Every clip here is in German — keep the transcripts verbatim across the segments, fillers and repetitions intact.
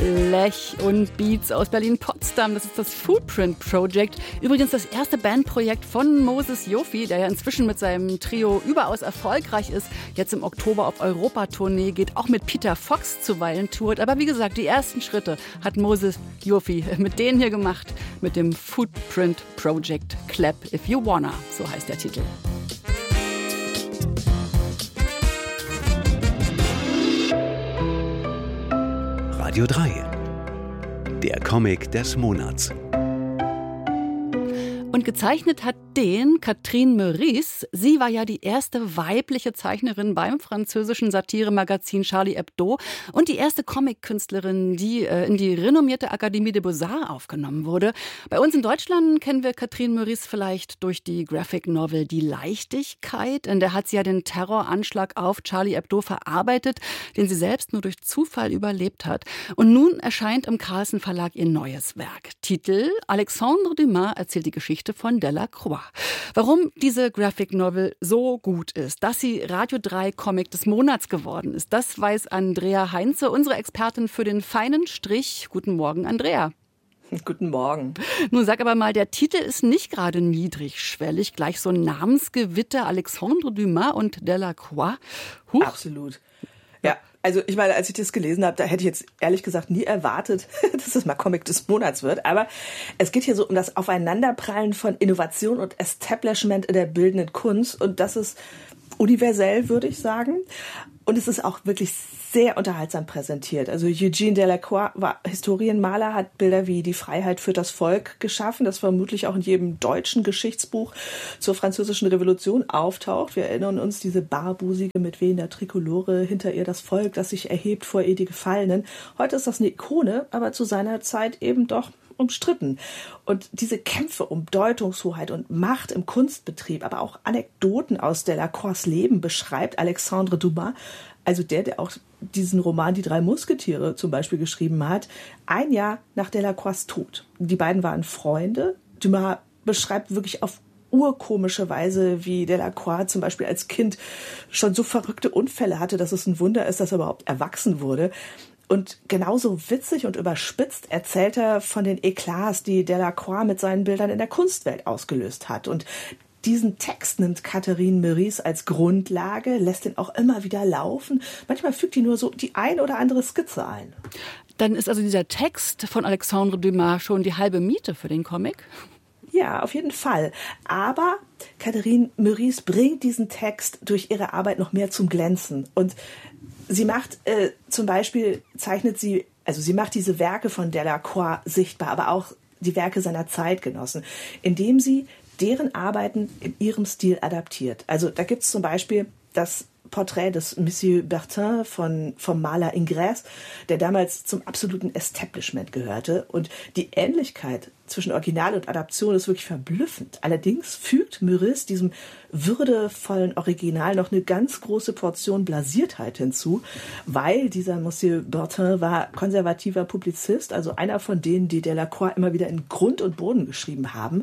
Blech und Beats aus Berlin-Potsdam. Das ist das Footprint Project. Übrigens das erste Bandprojekt von Moses Yofi, der ja inzwischen mit seinem Trio überaus erfolgreich ist. Jetzt im Oktober auf Europatournee geht, auch mit Peter Fox zuweilen tourt. Aber wie gesagt, die ersten Schritte hat Moses Yofi mit denen hier gemacht, mit dem Footprint Project Clap If You Wanna, so heißt der Titel. Radio drei. Der Comic des Monats. Und gezeichnet hat den Catherine Meurice. Sie war ja die erste weibliche Zeichnerin beim französischen Satiremagazin Charlie Hebdo und die erste Comic-Künstlerin, die äh, in die renommierte Akademie des Beaux-Arts aufgenommen wurde. Bei uns in Deutschland kennen wir Catherine Meurice vielleicht durch die Graphic Novel Die Leichtigkeit. In der hat sie ja den Terroranschlag auf Charlie Hebdo verarbeitet, den sie selbst nur durch Zufall überlebt hat. Und nun erscheint im Carlsen Verlag ihr neues Werk. Titel: Alexandre Dumas erzählt die Geschichte von Delacroix. Warum diese Graphic Novel so gut ist, dass sie Radio drei Comic des Monats geworden ist, das weiß Andrea Heinze, unsere Expertin für den feinen Strich. Guten Morgen, Andrea. Guten Morgen. Nun sag aber mal, der Titel ist nicht gerade niedrigschwellig, gleich so ein Namensgewitter, Alexandre Dumas und Delacroix. Huch. Absolut. Ja. Also ich meine, als ich das gelesen habe, da hätte ich jetzt ehrlich gesagt nie erwartet, dass es mal Comic des Monats wird. Aber es geht hier so um das Aufeinanderprallen von Innovation und Establishment in der bildenden Kunst. Und das ist universell, würde ich sagen. Und es ist auch wirklich sehr unterhaltsam präsentiert. Also Eugène Delacroix war Historienmaler, hat Bilder wie Die Freiheit für das Volk geschaffen, das vermutlich auch in jedem deutschen Geschichtsbuch zur Französischen Revolution auftaucht. Wir erinnern uns, diese Barbusige mit wehender Trikolore, hinter ihr das Volk, das sich erhebt vor ihr die Gefallenen. Heute ist das eine Ikone, aber zu seiner Zeit eben doch umstritten. Und diese Kämpfe um Deutungshoheit und Macht im Kunstbetrieb, aber auch Anekdoten aus Delacroix' Leben beschreibt Alexandre Dumas, also der, der auch diesen Roman Die drei Musketiere zum Beispiel geschrieben hat, ein Jahr nach Delacroix' Tod. Die beiden waren Freunde. Dumas beschreibt wirklich auf urkomische Weise, wie Delacroix zum Beispiel als Kind schon so verrückte Unfälle hatte, dass es ein Wunder ist, dass er überhaupt erwachsen wurde. Und genauso witzig und überspitzt erzählt er von den Eklats, die Delacroix mit seinen Bildern in der Kunstwelt ausgelöst hat. Und diesen Text nimmt Catherine Meurice als Grundlage, lässt ihn auch immer wieder laufen. Manchmal fügt die nur so die ein oder andere Skizze ein. Dann ist also dieser Text von Alexandre Dumas schon die halbe Miete für den Comic? Ja, auf jeden Fall. Aber Catherine Meurice bringt diesen Text durch ihre Arbeit noch mehr zum Glänzen. Und sie macht äh, zum Beispiel, zeichnet sie, also sie macht diese Werke von Delacroix sichtbar, aber auch die Werke seiner Zeitgenossen, indem sie deren Arbeiten in ihrem Stil adaptiert. Also da gibt es zum Beispiel das Porträt des Monsieur Bertin von, vom Maler Ingres, der damals zum absoluten Establishment gehörte. Und die Ähnlichkeit zwischen Original und Adaption ist wirklich verblüffend. Allerdings fügt Meurice diesem würdevollen Original noch eine ganz große Portion Blasiertheit hinzu, weil dieser Monsieur Bertin war konservativer Publizist, also einer von denen, die Delacroix immer wieder in Grund und Boden geschrieben haben.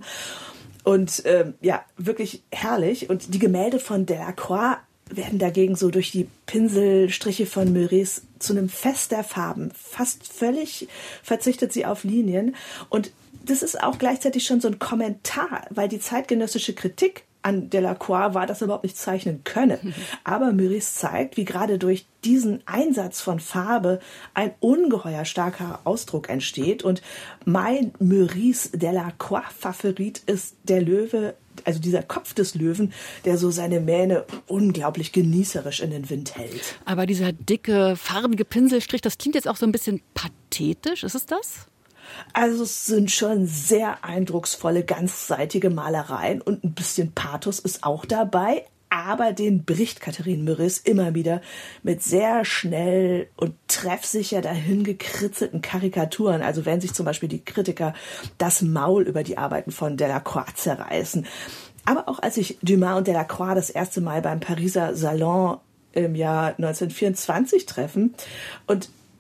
Und ähm, ja, wirklich herrlich. Und die Gemälde von Delacroix werden dagegen so durch die Pinselstriche von Meurice zu einem Fest der Farben. Fast völlig verzichtet sie auf Linien. Und das ist auch gleichzeitig schon so ein Kommentar, weil die zeitgenössische Kritik an Delacroix war, dass er überhaupt nicht zeichnen könne. Aber Meurice zeigt, wie gerade durch diesen Einsatz von Farbe ein ungeheuer starker Ausdruck entsteht. Und mein Meurice Delacroix-Favorit ist der Löwe, also dieser Kopf des Löwen, der so seine Mähne unglaublich genießerisch in den Wind hält. Aber dieser dicke, farbige Pinselstrich, das klingt jetzt auch so ein bisschen pathetisch. Ist es das? Also es sind schon sehr eindrucksvolle, ganzseitige Malereien und ein bisschen Pathos ist auch dabei. Aber den bricht Catherine Meurice immer wieder mit sehr schnell und treffsicher dahingekritzelten Karikaturen. Also wenn sich zum Beispiel die Kritiker das Maul über die Arbeiten von Delacroix zerreißen. Aber auch als sich Dumas und Delacroix das erste Mal beim Pariser Salon im Jahr neunzehnhundertvierundzwanzig treffen und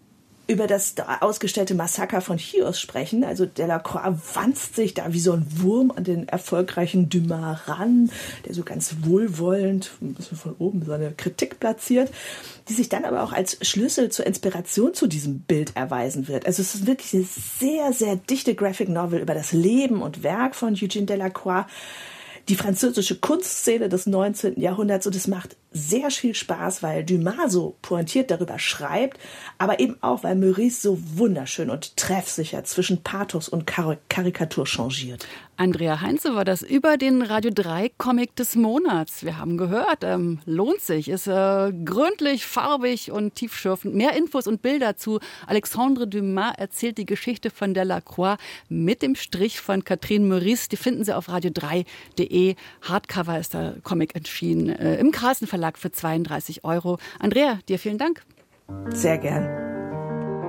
über das ausgestellte Massaker von Chios sprechen. Also Delacroix wanzt sich da wie so ein Wurm an den erfolgreichen Dumas ran, der so ganz wohlwollend ein bisschen von oben seine Kritik platziert, die sich dann aber auch als Schlüssel zur Inspiration zu diesem Bild erweisen wird. Also es ist wirklich eine sehr, sehr dichte Graphic Novel über das Leben und Werk von Eugène Delacroix, die französische Kunstszene des neunzehnten Jahrhunderts, und es macht sehr viel Spaß, weil Dumas so pointiert darüber schreibt, aber eben auch, weil Meurice so wunderschön und treffsicher zwischen Pathos und Kar- Karikatur changiert. Andrea Heinze war das über den Radio drei Comic des Monats. Wir haben gehört, ähm, lohnt sich, ist äh, gründlich, farbig und tiefschürfend. Mehr Infos und Bilder zu Alexandre Dumas erzählt die Geschichte von Delacroix mit dem Strich von Catherine Meurice. Die finden Sie auf radio drei punkt de. Hardcover ist der Comic erschienen, äh, im Carlsen Verlag für zweiunddreißig Euro. Andrea, dir vielen Dank. Sehr gern.